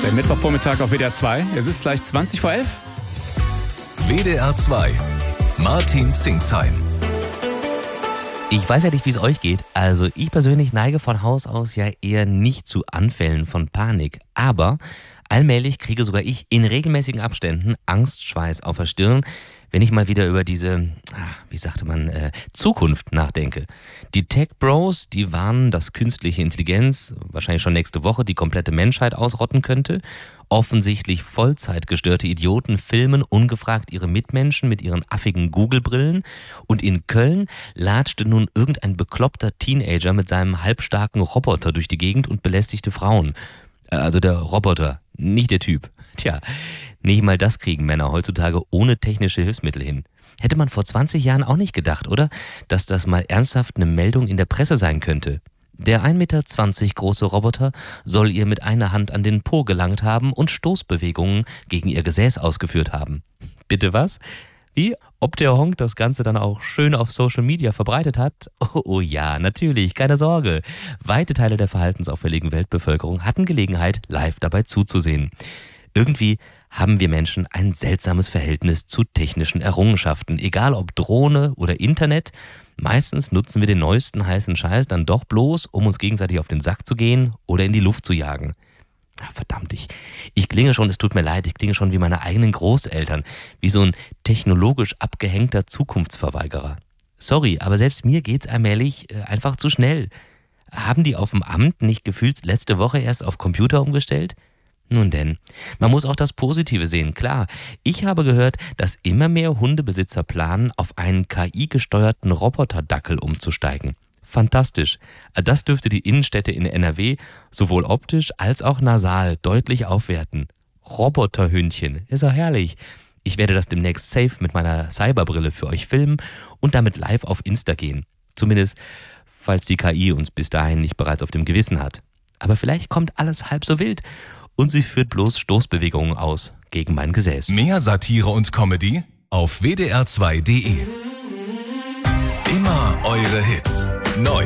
Der Mittwochvormittag auf WDR 2. Es ist gleich 20 vor 11. WDR 2. Martin Zingsheim. Ich weiß ja nicht, wie es euch geht. Also ich persönlich neige von Haus aus ja eher nicht zu Anfällen von Panik. Aber allmählich kriege sogar ich in regelmäßigen Abständen Angstschweiß auf der Stirn, wenn ich mal wieder über diese, Zukunft nachdenke. Die Tech-Bros, die warnen, dass künstliche Intelligenz wahrscheinlich schon nächste Woche die komplette Menschheit ausrotten könnte. Offensichtlich vollzeitgestörte Idioten filmen ungefragt ihre Mitmenschen mit ihren affigen Google-Brillen. Und in Köln latschte nun irgendein bekloppter Teenager mit seinem halbstarken Roboter durch die Gegend und belästigte Frauen. Also der Roboter, nicht der Typ. Tja, nicht mal das kriegen Männer heutzutage ohne technische Hilfsmittel hin. Hätte man vor 20 Jahren auch nicht gedacht, oder? Dass das mal ernsthaft eine Meldung in der Presse sein könnte. Der 1,20 Meter große Roboter soll ihr mit einer Hand an den Po gelangt haben und Stoßbewegungen gegen ihr Gesäß ausgeführt haben. Bitte was? Wie? Ob der Honk das Ganze dann auch schön auf Social Media verbreitet hat? Oh ja, natürlich, keine Sorge. Weite Teile der verhaltensauffälligen Weltbevölkerung hatten Gelegenheit, live dabei zuzusehen. Irgendwie haben wir Menschen ein seltsames Verhältnis zu technischen Errungenschaften. Egal ob Drohne oder Internet, meistens nutzen wir den neuesten heißen Scheiß dann doch bloß, um uns gegenseitig auf den Sack zu gehen oder in die Luft zu jagen. Ach, verdammt, ich klinge schon, es tut mir leid, ich klinge schon wie meine eigenen Großeltern, wie so ein technologisch abgehängter Zukunftsverweigerer. Sorry, aber selbst mir geht's allmählich einfach zu schnell. Haben die auf dem Amt nicht gefühlt letzte Woche erst auf Computer umgestellt? Nun denn, man muss auch das Positive sehen, klar. Ich habe gehört, dass immer mehr Hundebesitzer planen, auf einen KI-gesteuerten Roboterdackel umzusteigen. Fantastisch. Das dürfte die Innenstädte in NRW sowohl optisch als auch nasal deutlich aufwerten. Roboterhündchen, ist doch herrlich. Ich werde das demnächst safe mit meiner Cyberbrille für euch filmen und damit live auf Insta gehen. Zumindest, falls die KI uns bis dahin nicht bereits auf dem Gewissen hat. Aber vielleicht kommt alles halb so wild und sie führt bloß Stoßbewegungen aus gegen mein Gesäß. Mehr Satire und Comedy auf wdr2.de. Immer eure Hits. Neu